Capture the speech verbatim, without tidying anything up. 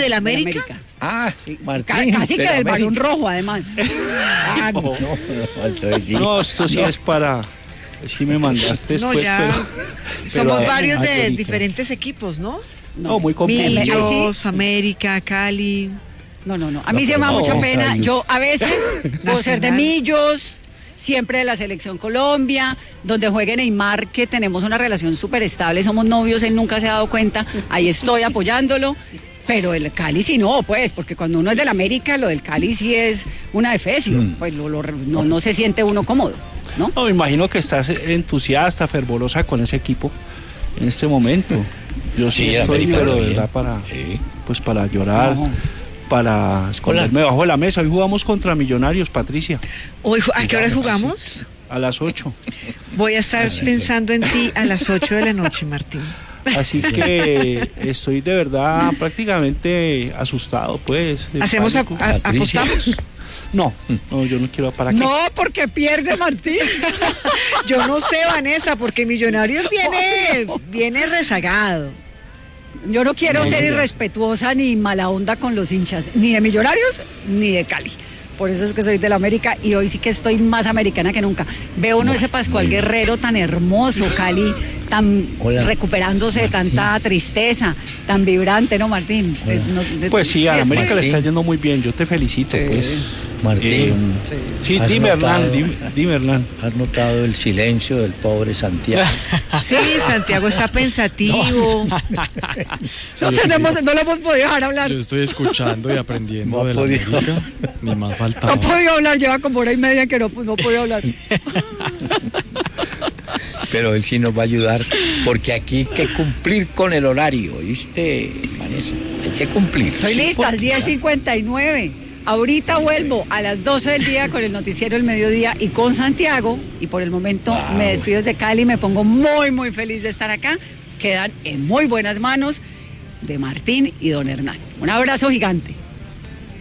del América? Del América. Ah, sí, Martín. Ca- casi que de del América. balón rojo, además. Ah, no, no, entonces sí. No, esto sí No. es para... Sí me mandaste No, después, ya. pero... Somos pero- varios de Angelita. diferentes equipos, ¿no? No, muy complicado. Ahí sí. Millos, América, Cali. No, no, no. A mí No, sí me da pero mucha no, pena. Estados. Yo a veces, por ser de Nacional. Millos, siempre de la Selección Colombia, donde juegue Neymar, que tenemos una relación súper estable, somos novios, él nunca se ha dado cuenta, ahí estoy apoyándolo. Pero el Cali sí no, pues, porque cuando uno es del América, lo del Cali sí es una defecio, Mm. pues lo- lo- no, no se siente uno cómodo, ¿no? No, me imagino que estás entusiasta, fervorosa con ese equipo en este momento. Yo sí, Sí, el estoy, América pero lo de bien. verdad para, Sí. pues para llorar, No. para esconderme bajo la mesa. Hoy jugamos contra Millonarios, Patricia, Hoy, ¿a qué hora Digamos, jugamos? a las ocho. Voy a estar Así es. pensando en ti a las ocho de la noche, Martín. Así que estoy de verdad prácticamente asustado, pues. de ¿Hacemos a- pánico. a- Patricia. apostamos? No, no, yo no quiero para qué. No, porque pierde Martín. Yo no sé, Vanessa, porque Millonarios viene, viene rezagado. Yo no quiero No, ser no, no. irrespetuosa ni mala onda con los hinchas, ni de Millonarios ni de Cali. Por eso es que soy del América y hoy sí que estoy más americana que nunca. Veo uno ese Pascual Guerrero tan hermoso, Cali tan Hola. recuperándose de tanta tristeza, tan vibrante, ¿no, Martín? Eh, no, de- Pues sí, a la es que- América le está Martín. yendo muy bien, yo te felicito, Sí. pues. Martín, Eh, sí, ¿has dime, Hernán, notado- dime, dime, Hernán. ¿Has notado el silencio del pobre Santiago? Sí, Santiago está pensativo. No tenemos, no lo hemos podido dejar hablar. Yo estoy escuchando y aprendiendo No ha de la podido. América, ni más No faltaba. ha podido hablar, lleva como hora y media que no, no ha podido hablar. Pero él sí nos va a ayudar, porque aquí hay que cumplir con el horario, ¿viste, Vanessa? Hay que cumplir. Estoy Sí, lista, porque- diez cincuenta y nueve. Ahorita vuelvo a las doce del día con el noticiero del mediodía y con Santiago. Y por el momento Ah, me despido desde Cali. Me pongo muy, muy feliz de estar acá. Quedan en muy buenas manos de Martín y don Hernán. Un abrazo gigante.